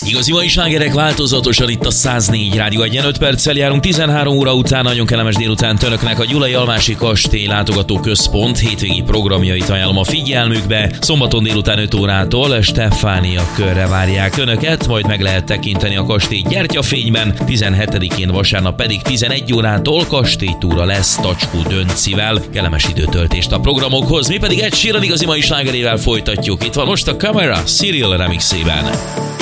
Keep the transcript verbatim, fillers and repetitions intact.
Igazi mai slágerek változatosan itt a száznégy Rádió egyen, öt perccel járunk tizenhárom óra után, nagyon kellemes délután önöknek. A Gyulai Almási Kastély Látogató Központ hétvégi programjait ajánlom a figyelmükbe. Szombaton délután öt órától Stefánia körre várják önöket, majd meg lehet tekinteni a kastély gyertyafényben, tizenhetedikén vasárnap pedig tizenegy órától kastélytúra lesz Tacskó Döncivel. Kellemes időtöltést a programokhoz, mi pedig Ed Sheeran igazi mai slágerével folytatjuk. Itt van most a Camera Serial remixében.